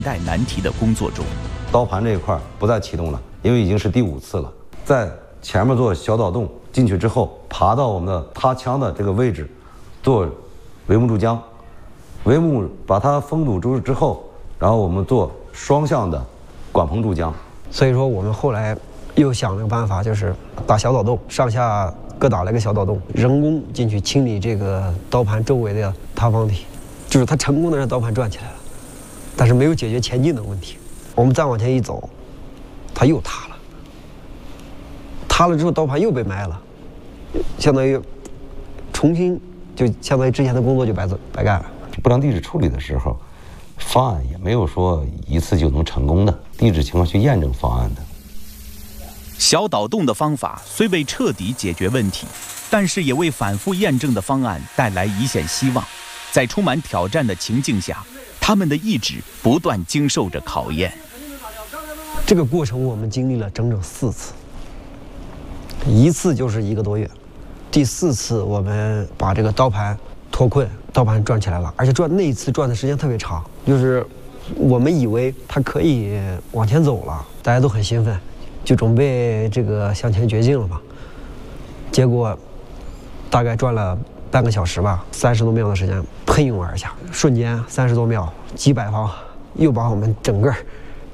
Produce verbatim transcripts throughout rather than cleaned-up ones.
带难题的工作中。 刀盘这一块不再启动了，因为已经是第五次了。在前面做小导洞进去之后，爬到我们的塌枪的这个位置，做帷幕注浆。帷幕把它封堵住之后，然后我们做双向的管棚注浆。 所以说我们后来又想了个办法，就是打小导洞，上下各打了一个小导洞，人工进去清理这个刀盘周围的塌方体，就是它成功的让刀盘转起来了，但是没有解决前进的问题。我们再往前一走，它又塌了，塌了之后刀盘又被埋了，相当于重新就相当于之前的工作就白做白干了。 不良地质处理的时候，方案也没有说一次就能成功的，地质情况去验证方案的。 小导洞的方法虽未彻底解决问题，但是也为反复验证的方案带来一线希望。在充满挑战的情境下，他们的意志不断经受着考验。 这个过程我们经历了整整四次，一次就是一个多月，第四次我们把这个刀盘脱困，刀盘转起来了，而且转那一次转的时间特别长，就是我们以为它可以往前走了，大家都很兴奋，就准备这个向前掘进了嘛。结果大概转了半个小时吧，三十多秒的时间喷涌而下，瞬间三十多秒，几百方又把我们整个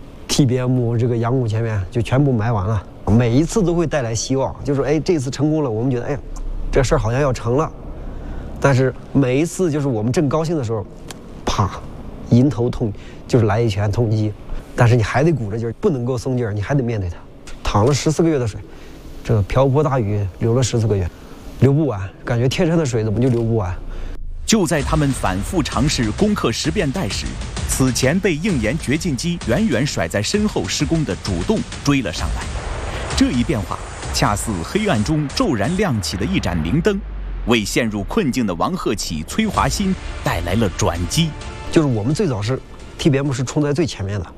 T B M 这个阳谷前面就全部埋完了。每一次都会带来希望，就是哎这次成功了，我们觉得哎这事儿好像要成了。但是每一次就是我们正高兴的时候，啪，迎头痛，就是来一拳痛击。但是你还得鼓着劲儿，不能够松劲儿，你还得面对它。淌了十四个月的水，这个瓢泼大雨流了十四个月，流不完，感觉天山的水怎么就流不完？ 就在他们反复尝试攻克十变带时，此前被硬岩掘进机远远甩在身后施工的主洞追了上来。这一变化恰似黑暗中骤然亮起的一盏明灯，为陷入困境的王鹤启、崔华新带来了转机。 就是我们最早是 T B M 是冲在最前面的，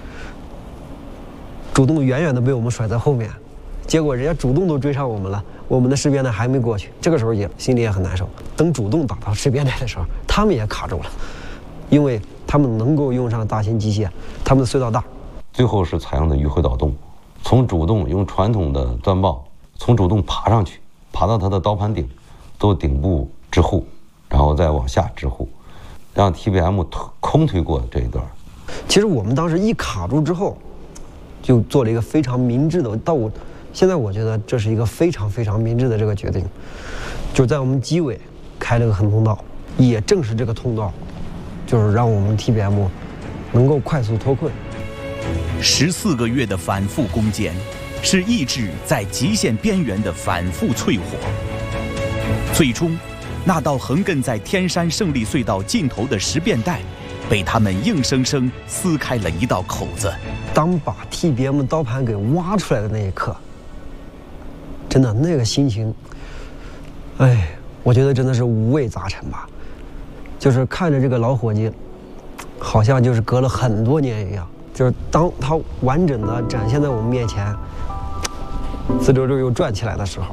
主动远远的被我们甩在后面，结果人家主动都追上我们了，我们的试变带还没过去，这个时候也心里也很难受。等主动打到试变带的时候，他们也卡住了，因为他们能够用上大型机械，他们的隧道大。 最后是采用的迂回导洞，从主洞用传统的钻刨从主洞爬上去，爬到它的刀盘顶，做顶部支护，然后再往下支护，让 T B M 空推过这一段。 其实我们当时一卡住之后，就做了一个非常明智的，到我现在我觉得这是一个非常非常明智的这个决定，就在我们机尾开了个横通道，也正是这个通道，就是让我们 T B M 能够快速脱困。 十四个月的反复攻坚，是意志在极限边缘的反复淬火。最终，那道横亘在天山胜利隧道尽头的十变带，被他们硬生生撕开了一道口子。 当把 T B M 刀盘给挖出来的那一刻，真的那个心情，哎，我觉得真的是五味杂陈吧。就是看着这个老伙计，好像就是隔了很多年一样。就是当他完整的展现在我们面前，自溜溜又转起来的时候，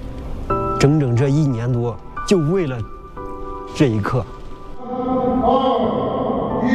整整这一年多，就为了这一刻。